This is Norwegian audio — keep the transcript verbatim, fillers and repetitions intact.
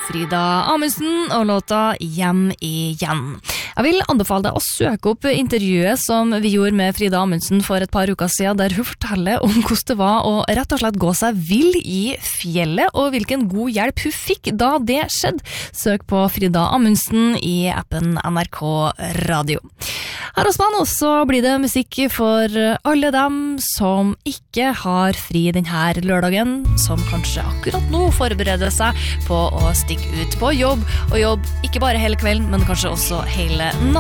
Frida Amundsen og låta Hjem igjen. Jeg vil anbefale deg å søke opp intervjuet som vi gjorde med Frida Amundsen for et par uker siden, der hun forteller om hvordan det var å rett og slett gå seg vill i fjellet, og hvilken god hjelp hun fikk da det skjedde. Søk på Frida Amundsen i appen N R K Radio. Her hos meg også blir det musikk for alle dem som ikke har fri denne lørdagen, som kanskje akkurat nå forbereder seg på å stikke ut på jobb, og jobb ikke bare hele kvelden, men kanskje også hele natt.